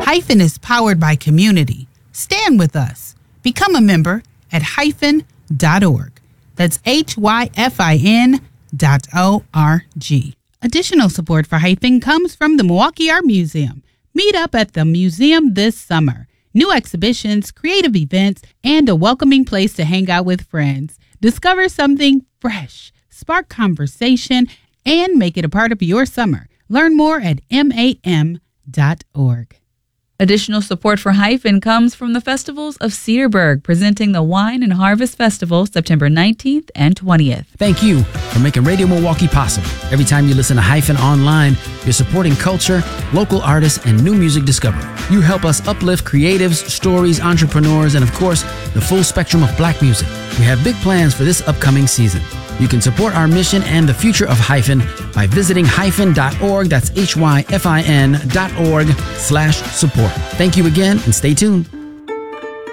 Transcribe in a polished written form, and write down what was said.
Hyphen is powered by community. Stand with us. Become a member at hyphen.org. That's HYFIN.org. Additional support for Hyphen comes from the Milwaukee Art Museum. Meet up at the museum this summer. New exhibitions, creative events, and a welcoming place to hang out with friends. Discover something fresh, spark conversation, and make it a part of your summer. Learn more at MAM.org. Additional support for Hyphen comes from the Festivals of Cedarburg, presenting the Wine and Harvest Festival September 19th and 20th. Thank you for making Radio Milwaukee possible. Every time you listen to Hyphen online, you're supporting culture, local artists, and new music discovery. You help us uplift creatives, stories, entrepreneurs, and of course, the full spectrum of black music. We have big plans for this upcoming season. You can support our mission and the future of Hyphen by visiting hyphen.org. That's HYFIN.org/support. Thank you again and stay tuned.